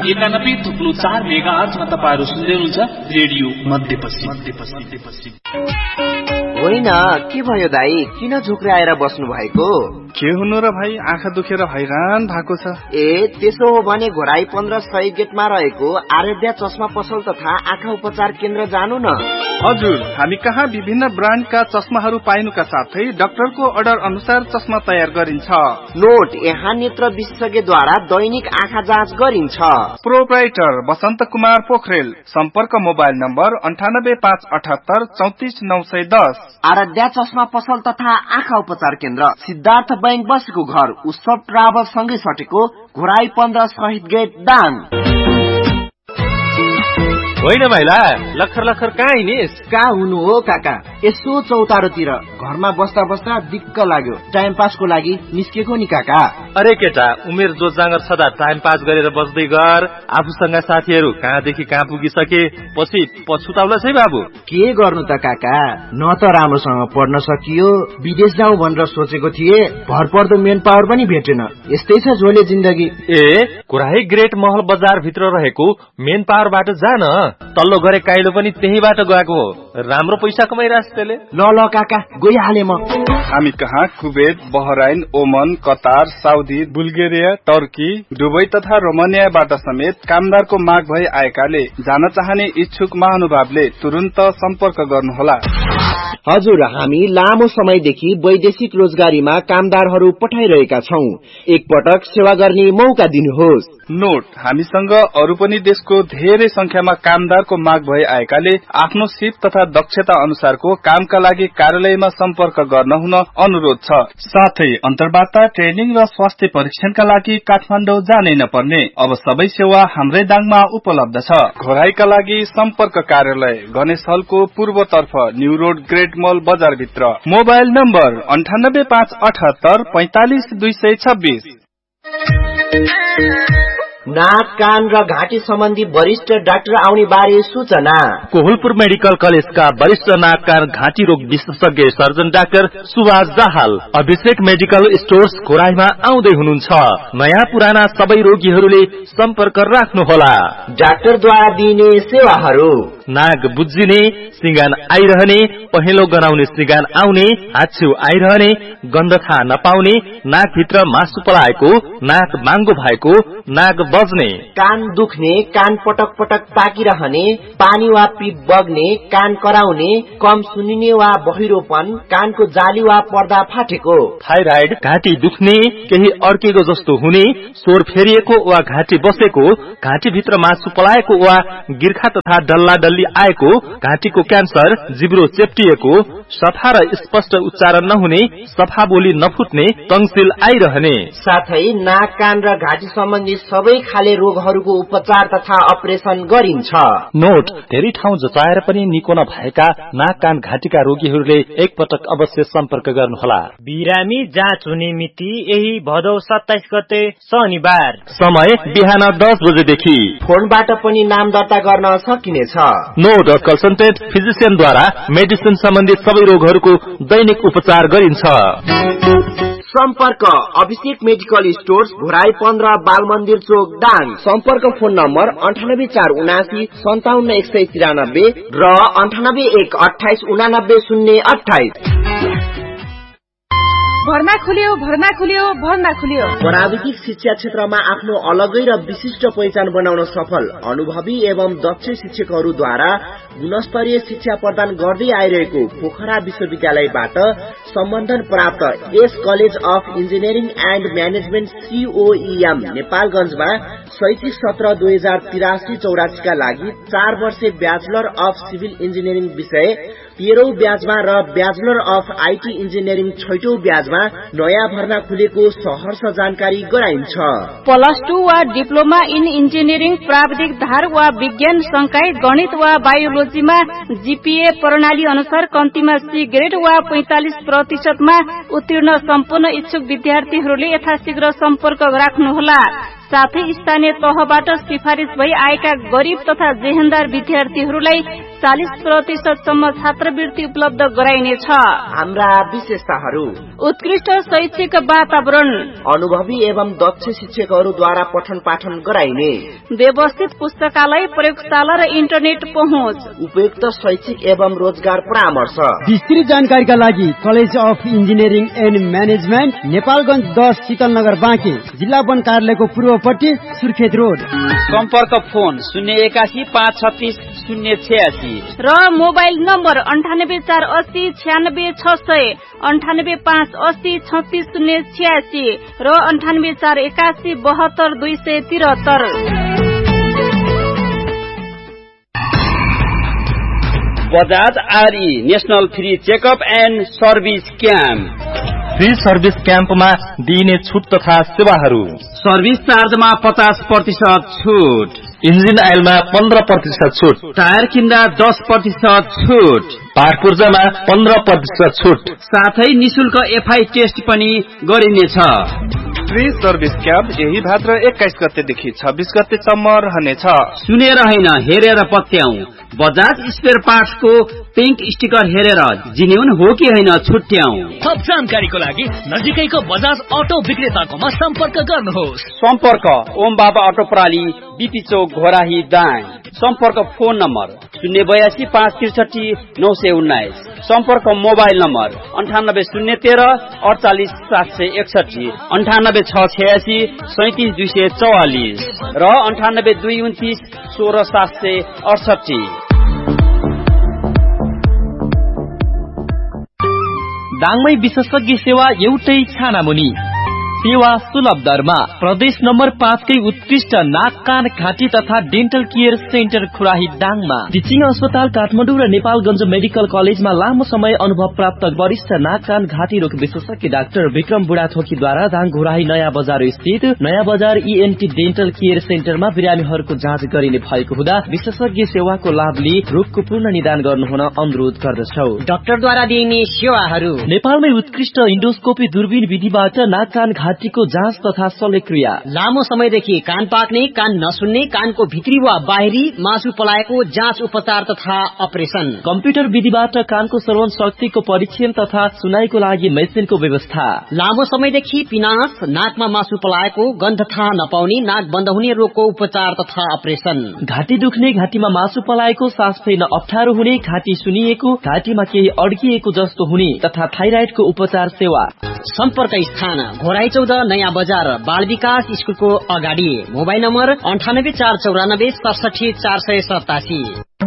91.4 मेगाहर्जमा तपाईहरु सुन्दै हुनुहुन्छ रेडियो मध्यपश्चिम। होइन के भयो दाइ, किन झुक्राएर बस्नु भएको? के हुनु र भाइ, आँखा दुखेर हैरान भएको छ। ए त्यसो हो भने घोराई 1500 गेटमा रहेको आराध्या चस्मा पसल तथा आँखा उपचार केन्द्र जानु न। हजुर, हामी कहाँ विभिन्न ब्रान्डका चस्माहरू पाइनुका साथै डाक्टरको अर्डर अनुसार चस्मा तयार गरिन्छ। नोट, यहाँ नेत्र विशेषज्ञद्वारा दैनिक आँखा जाँच गरिन्छ। प्रोप्राइटर बसन्त कुमार पोखरेल। सम्पर्क मोबाइल नम्बर 98578 34910। आराध्या चस्मा पसल तथा आँखा उपचार केन्द्र, सिद्धार्थ बैंक बसेको घर, उत्सव ट्राभल सँगै सटेको घोराई 15 शहीद गेट दाङ। होइन भाइला, लखर लखर कहाँ हिँडिस? कहाँ हुनु हो काका, यसो चौतारोतिर घरमा बस्दा बस्दा दिक्क लाग्यो, टाइम पासको लागि निस्केको नि काका। अरे केटा, उमेर जोजागर सदा टाइम पास गरेर बस्दै गर। आफूसँग साथीहरू कहाँदेखि कहाँ पुगिसके, पछि पछुताउला है बाबु। के गर्नु त काका, न त राम्रोसँग पढ्न सकियो, विदेश जाउँ भनेर सोचेको थिए, भरपर्दो मेन पावर पनि भेटेन। यस्तै छ झोले जिन्दगी। ए कुराही ग्रेट महल बजार भित्र रहेको मेन पावरबाट जान, तल्लो गरे काइलो पनि त्यहीबाट गएको हो। राम्रो पैसा कमाइरहेछ त्यसले। ल ल काका, गइहाले म। हामी कहाँ कुवेत, बहराइन, ओमन, Qatar, Saudi, Bulgaria, Turkey, Dubai तथा रोमानियाबाट समेत कामदारको माग भई आएकाले जान चाहने इच्छुक महानुभावले तुरुन्त सम्पर्क गर्नुहोला। हजुर, हामी लामो समयदेखि वैदेशिक रोजगारीमा कामदारहरू पठाइरहेका छौं। एकपटक सेवा गर्ने मौका दिनुहोस्। नोट, हामीसँग अरू पनि देशको धेरै संख्यामा कामदारको माग भई आएकाले आफ्नो सिप तथा दक्षता अनुसारको कामका लागि कार्यालयमा सम्पर्क गर्न हुन अनुरोध छ। साथै अन्तर्वार्ता, ट्रेनिङ र स्वास्थ्य परीक्षणका लागि काठमाडौँ जानै नपर्ने अब सबै सेवा हाम्रै दाङमा उपलब्ध छ। घोराईका लागि सम्पर्क कार्यालय गणेश हलको पूर्वतर्फ न्यू रोड ग्रेट मल बजार भित्र। Mobile number 98578 45226। नाक, कान र घाँटी सम्बन्धी वरिष्ठ डाक्टर आउने बारे सूचना। कोहलपुर मेडिकल कलेजका वरिष्ठ नाक, कान, घाँटी रोग विशेषज्ञ सर्जन डाक्टर सुभाष दाहाल अभिषेक मेडिकल स्टोर्स घोराईमा आउँदै हुनुहुन्छ। नयाँ पुराना सबै रोगीहरूले सम्पर्क राख्नुहोला। डाक्टरद्वारा दिइने सेवाहरू: नाक बुझिने, सिंगान आइरहने, पहेँलो गनाउने सिंगान आउने, हाच्छिउ आइरहने, गन्ध थाहा नपाउने, नाकभित्र मासु पलाएको, नाक बाङ्गो भएको, नाक बज्ने, कान दुख्ने, कान पटक पटक पाकिरहने, पानी वा पिप बग्ने, कान कराउने, कम सुनिने वा बहिरोपन, कानको जाली वा पर्दा फाटेको, थाइराइड, घाँटी दुख्ने, केही अड्केको जस्तो हुने, स्वर फेरिएको वा घाँटी बसेको, घाँटीभित्र मासु पलाएको वा गिर्खा तथा डल्ला डल्ली आएको, घाँटीको क्यान्सर, जिब्रो चेप्टिएको, सफा र स्पष्ट उच्चारण नहुने, सफा बोली नफुट्ने, टङ्सिल आइरहने, साथै नाक, कान र घाँटी सम्बन्धी सबै खाले रोगहरूको उपचार तथा अपरेसन गरिन्छ। नोट, धेरै ठाउँ जचाएर पनि निको नभएका नाक, कान, घाँटीका रोगीहरूले एकपटक अवश्य सम्पर्क गर्नुहोला। बिरामी जाँच हुने मिति यही भदौ 27 गते शनिबार, समय बिहान 10 बजेदेखि। फोनबाट पनि नाम दर्ता गर्न सकिनेछ। नोट, कन्सल्टेन्ट फिजिशियनद्वारा मेडिसिन सम्बन्धी सबै रोगहरूको दैनिक उपचार गरिन्छ। सम्पर्क अभिषेक मेडिकल स्टोर्स घोराई 15 बाल मन्दिर चोक दाङ। सम्पर्क फोन नम्बर 98479 57193 र 9818289028। भर्ना खुल्यो। प्राविधिक शिक्षा क्षेत्रमा आफ्नो अलगै र विशिष्ट पहिचान बनाउन सफल अनुभवी एवं दक्ष शिक्षकहरूद्वारा गुणस्तरीय शिक्षा प्रदान गर्दै आइरहेको पोखरा विश्वविद्यालयबाट सम्बन्धन प्राप्त S college of engineering and management COEM नेपालगञ्जमा शैक्षिक सत्र 2083-84 का लागि 4 वर्षे ब्याचलर अफ सिभिल इन्जिनियरिङ विषय 13औं ब्याजमा र ब्याचलर अफ IT इन्जिनियरिङ 6औं ब्याजमा नयाँ भर्ना खुलेको सहर्ष जानकारी गराइन्छ। +2 वा डिप्लोमा इन इन्जिनियरिङ प्राविधिक धार वा विज्ञान संकाय गणित वा बायोलोजीमा GPA प्रणाली अनुसार कम्तीमा C ग्रेड वा 45% मा उत्तीर्ण सम्पूर्ण इच्छुक विद्यार्थीहरूले यथाशीघ्र सम्पर्क राख्नुहोला। साथै स्थानीय तहबाट सिफारिस भई आएका गरीब तथा जेहेन्दार विद्यार्थीहरूलाई 40% सम्म छात्रवृत्ति उपलब्ध गराइनेछ। हाम्रा विशेषताहरू: उत्कृष्ट शैक्षिक वातावरण, अनुभवी एवं दक्ष शिक्षकहरूद्वारा पठन पाठन गराइने, व्यवस्थित पुस्तकालय, प्रयोगशाला र इन्टरनेट पहुँच, उपयुक्त शैक्षिक एवं रोजगार परामर्श। विस्तृत जानकारीका लागि college of engineering and management, Nepalgunj 10, Shital Nagar, Banke, जिल्ला वन कार्यालयको पूर्वपट्टि, सुर्खेत रोड। सम्पर्क फोन 081 536 086 र मोबाइल नम्बर 9848 96 600, 98 580 36 086 र 98 481 72 273। बजाज आरई national free checkup and service camp. Free service क्याम्पमा दिइने छुट तथा सेवाहरू: सर्भिस चार्जमा 50% छुट, इन्जिन आइलमा 15% छुट, टायर किन्दा 10% छुट, पार्ट पूर्जामा 15% छुट, साथै निशुल्क एफआई टेस्ट पनि गरिनेछ। फ्री सर्भिस क्याम्प यही भाद्र 21 गतेदेखि 26 गतेसम्म रहनेछ। सुनेर हैन, हेरेर पत्याउ। बजाज स्पेयर पार्ट्सको पिंक स्टिकर हेरेर जिन्युन हो कि हैन छुट्याउ। थप जानकारीको लागि नजिकैको बजाज अटो विक्रेताकोमा सम्पर्क गर्नुहोस्। सम्पर्क ओम बाबा अटो प्रणाली, बीपी चौक, घोराही, दाङ। सम्पर्क फोन नम्बर 082 563 919। सम्पर्क मोबाइल नम्बर 98 013 48 761, 98 686 37 244 र 98 229 16 768। दाङमै विशेषज्ञ सेवा एउटै छानामुनि, सेवा सुलभ दरमा। प्रदेश नम्बर 5 कै उत्कृष्ट नाक कान घाँटी तथा डेन्टल केयर सेन्टर खुराही दाङमा। टिचिङ अस्पताल काठमाडौँ र नेपालगञ्ज मेडिकल कलेजमा लामो समय अनुभव प्राप्त वरिष्ठ नाक कान घाँटी रोग विशेषज्ञ डाक्टर विक्रम बुढाथोकीद्वारा दाङ घुराही नयाँ बजार स्थित नयाँ बजार ईएनटी डेन्टल केयर सेन्टरमा बिरामीहरूको जाँच गरिने भएको हुँदा विशेषज्ञ सेवाको लाभ लिई रोगको पूर्ण निदान गर्नुहुन अनुरोध गर्दछौ। डाक्टरद्वारा दिइने सेवाहरू: नेपालमै उत्कृष्ट इन्डोस्कोपी दूरबीन विधिबाट नाक कान घाँटीको जाँच तथा शल्यक्रिया, लामो समयदेखि कान पाक्ने, कान नसुन्ने, कानको भित्री वा बाहिरी मासु पलाएको जाँच, उपचार तथा अपरेसन, कम्प्युटर विधिबाट कानको श्रवण शक्तिको परीक्षण तथा सुनाइको लागि मेसिनको व्यवस्था, लामो समयदेखि पिनास, नाकमा मासु पलाएको, गन्ध थाहा नपाउने, नाक बन्द हुने रोगको उपचार तथा अपरेसन, घाँटी दुख्ने, घाँटीमा मासु पलाएको, सास फेर्न अप्ठ्यारो हुने, घाँटी सुनिएको, घाँटीमा केही अड्किएको जस्तो हुने तथा थाइराइडको उपचार सेवा। सम्पर्क स्थान घोराई 14 नयाँ बजार, बाल विकास स्कुलको अगाडि। Mobile number 98 494 67 487।